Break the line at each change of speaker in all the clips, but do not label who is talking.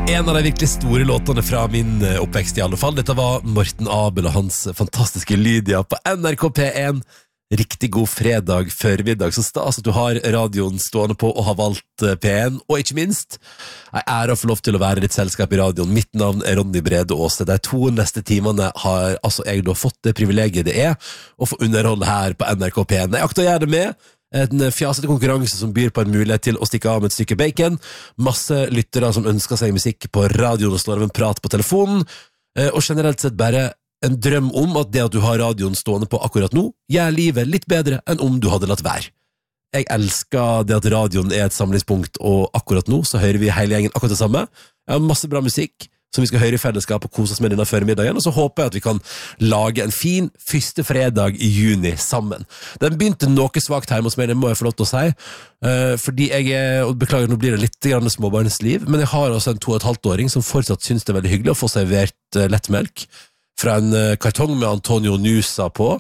En av de virkelig store låtene fra min oppvekst i alle fall. Dette var Morten Abel og hans fantastiske Lydia på NRK P1. Riktig god fredag formiddag. Så stas at du har radioen stående på og har valgt P1. Og ikke minst, jeg ære å få lov til å være ditt selskap i radioen. Mitt navn er Ronny Brede Aase. De 2 neste timene har altså jeg da fått det privilegiet det er å få underholde her på NRK P1. Jeg akter å gjøre det med en fjasete konkurranse som byr på en mulighet til å stikke av med et stykke bacon, masse lyttere som ønsker seg musikk på radioen og slår av en prat på telefonen, og generelt sett bare en drøm om at det at du har radioen stående på akkurat nå, gjør livet litt bedre enn om du hadde latt være. Jeg elsker det at radioen er et samlingspunkt, og akkurat nå så hører vi hele gjengen akkurat det samme. Jeg har masse bra musikk som vi skal høre i fellesskap og kose oss med denne formiddagen, og så håper jeg at vi kan lage en fin første fredag i juni sammen. Den begynte noe svagt hjemme hos meg, det må jeg få lov til å si, fordi og beklager, nå blir det litt grann småbarnsliv, men jeg har også en 2,5-åring som fortsatt synes det er veldig hyggelig å få servert lettmelk fra en kartong med Antonio Nusa på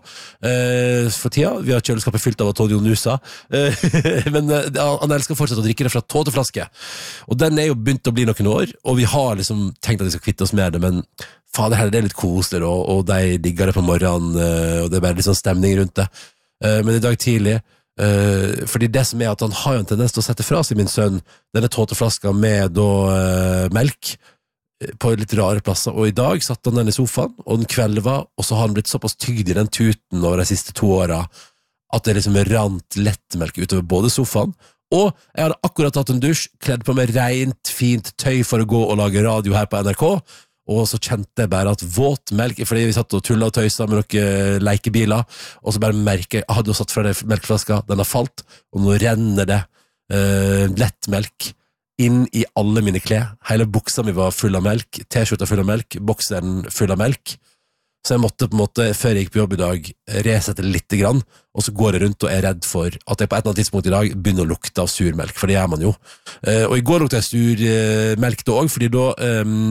for tida. Vi har kjøleskapet fylt av Antonio Nusa, men han elsker fortsatt å drikke det fra tåteflaske. Og den er jo begynt å bli noen år, og vi har liksom tenkt at vi skal kvitte oss med det, men fader heller, det er litt koselig, og de digger det på morgenen, og det er bare litt sånn stemning rundt det. Men i dag tidlig, fordi det som er at han har jo en tendens til å sette fra seg min sønn denne tåteflaska med melk, på litt rare plasser, og i dag satt han den i sofaen, og den kvelva, og så har han blitt såpass tygd i den tuten over de siste 2 åra, at det liksom rant lettmelk utover både sofaen, og jeg hadde akkurat tatt en dusj, kledd på med rent, fint tøy for å gå og lage radio her på NRK, og så kjente jeg bare at våt melk, fordi vi satt og tullet og tøysa med noen leikebiler, og så bare merker jeg hadde jo satt fra det melkeflaska, den har falt, og nå renner det lettmelk inn i alle mine klær. Hele buksa mi var full av melk, t-skjorta full av melk, bokseren full av melk. Så jeg måtte på en måte, før jeg gikk på jobb i dag, resette litt grann, og så går jeg rundt og er redd for at jeg på et eller annet tidspunkt i dag begynner å lukte av surmelk, for det gjør man jo. Og i går lukte jeg surmelk da også, fordi da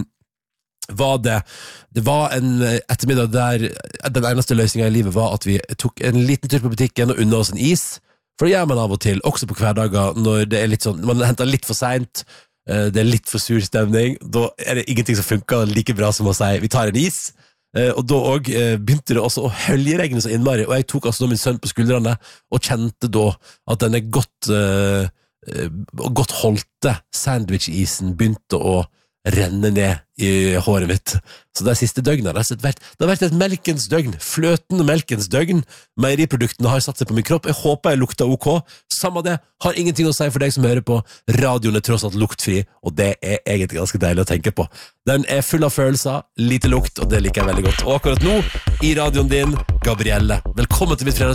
var det var en ettermiddag der den eneste løsningen i livet var at vi tok en liten tur på butikken og unna oss en is. For det gjør man av og til, også på hverdager, når det er litt sånn, man henter litt for sent, det er litt for sur stemning, da er det ingenting som funker like bra som å si, vi tar en is, og da også begynte det også å høljeregne så innmari, og jeg tok altså min sønn på skuldrene, og kjente da at denne godt holdte sandwich-isen begynte å renne ned i håret mitt. Så det siste døgnet det har vært et melkens døgn, fløtende melkens døgn. Meieriproduktene har satt seg på min kropp. Jeg håper jeg lukter ok. Samme det, har ingenting å si for deg som hører på. Radioen er tross alt luktfri, og det er egentlig ganske deilig å tenke på. Den er full av følelser, lite lukt, og det liker jeg veldig godt. Og akkurat nå, i radioen din, Gabrielle. Velkommen til mitt